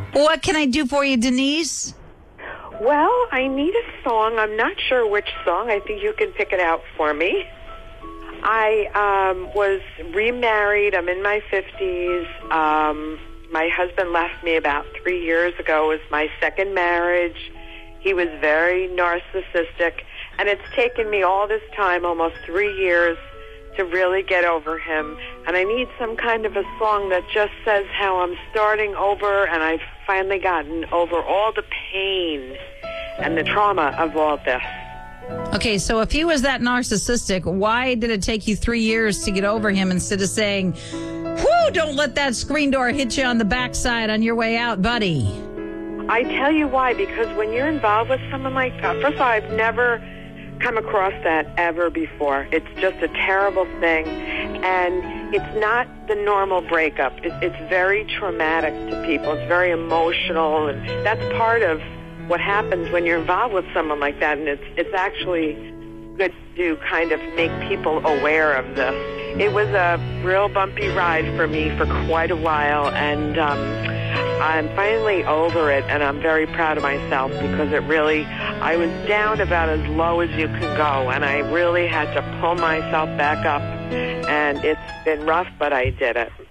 What can I do for you, Denise? Well, I need a song. I'm not sure which song. I think you can pick it out for me. I was remarried. I'm in my 50s. My husband left me about 3 years ago. It was my second marriage. He was very narcissistic, and it's taken me all this time, almost 3 years, to really get over him. And I need some kind of a song that just says how I'm starting over, and I've finally gotten over all the pain and the trauma of all this. Okay, so if he was that narcissistic, why did it take you 3 years to get over him instead of saying, whoo, don't let that screen door hit you on the backside on your way out, buddy? I tell you why, because when you're involved with someone like that, first of all, I've never come across that ever before. It's just a terrible thing, and it's not the normal breakup. It's very traumatic to people. It's very emotional, and that's part of what happens when you're involved with someone like that, and it's actually good to kind of make people aware of this. It was a real bumpy ride for me for quite a while, and I'm finally over it, and I'm very proud of myself because it really, I was down about as low as you can go, and I really had to pull myself back up, and it's been rough, but I did it.